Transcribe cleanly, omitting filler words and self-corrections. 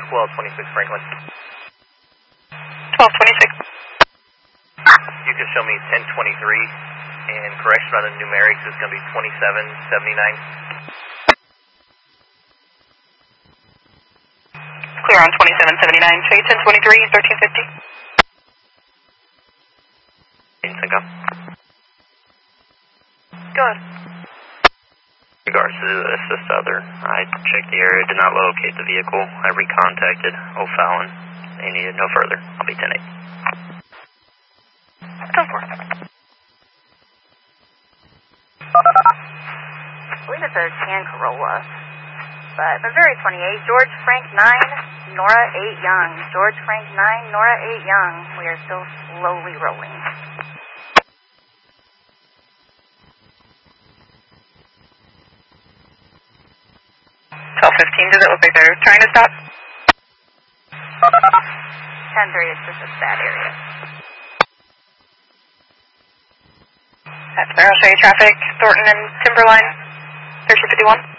1226 Franklin. 1226. You can show me 1023, and correction on the numerics is going to be 2779. Clear on 2779. Show you 1023, 1350. Sync up. Good. Regards to the assist other, I checked the area, did not locate the vehicle. I recontacted O'Fallon. They needed no further. I'll be 10-8. Go for it. I believe it's a tan Corolla. But Missouri 28, George Frank 9, Nora 8 Young. George Frank 9, Nora 8 Young. We are still slowly rolling. 1215, does it look like they're trying to stop? 10-3, it's just a bad area. That's there. I'll show you traffic. Thornton and Timberline, 1351.